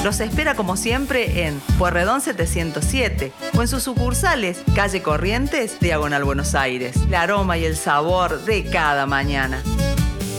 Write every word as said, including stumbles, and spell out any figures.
Los espera como siempre en Pueyrredón setecientos siete o en sus sucursales Calle Corrientes, Diagonal Buenos Aires. El aroma y el sabor de cada mañana.